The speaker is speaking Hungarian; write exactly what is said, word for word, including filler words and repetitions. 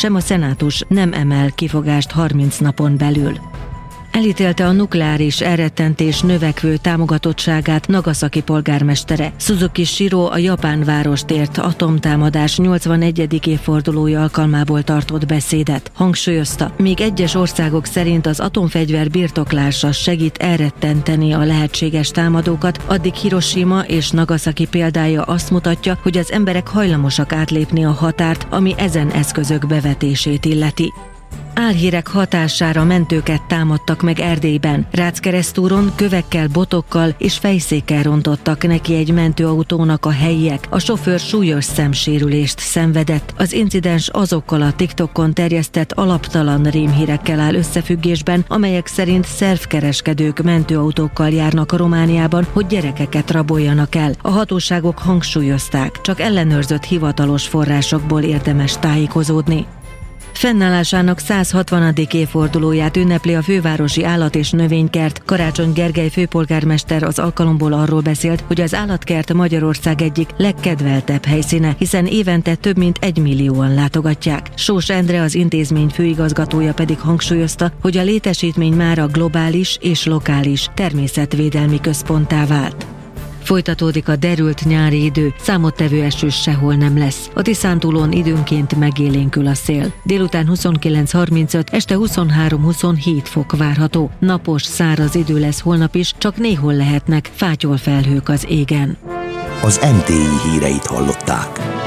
sem a szenátus nem emel kifogást harminc napon belül. Elítélte a nukleáris elrettentés növekvő támogatottságát Nagasaki polgármestere. Suzuki Shiro a japán várost ért atomtámadás nyolcvanegyedik évfordulója alkalmából tartott beszédet. Hangsúlyozta, míg egyes országok szerint az atomfegyver birtoklása segít elrettenteni a lehetséges támadókat, addig Hiroshima és Nagasaki példája azt mutatja, hogy az emberek hajlamosak átlépni a határt, ami ezen eszközök bevetését illeti. Álhírek hatására mentőket támadtak meg Erdélyben. Ráckeresztúron kövekkel, botokkal és fejszékkel rontottak neki egy mentőautónak a helyiek. A sofőr súlyos szemsérülést szenvedett. Az incidens azokkal a TikTokon terjesztett alaptalan rémhírekkel áll összefüggésben, amelyek szerint szervkereskedők mentőautókkal járnak Romániában, hogy gyerekeket raboljanak el. A hatóságok hangsúlyozták, csak ellenőrzött hivatalos forrásokból érdemes tájékozódni. Fennállásának száz hatvanadik évfordulóját ünnepli a fővárosi állat- és növénykert. Karácsony Gergely főpolgármester az alkalomból arról beszélt, hogy az állatkert Magyarország egyik legkedveltebb helyszíne, hiszen évente több mint egy millióan látogatják. Sós Endre, az intézmény főigazgatója pedig hangsúlyozta, hogy a létesítmény mára globális és lokális természetvédelmi központtá vált. Folytatódik a derült nyári idő, számottevő eső sehol nem lesz. A Tiszántúlon időnként megélénkül a szél. Délután huszonkilenc harmincöt, este huszonhárom huszonhét fok várható. Napos, száraz idő lesz holnap is, csak néhol lehetnek fátyolfelhők az égen. Az em té i híreit hallották.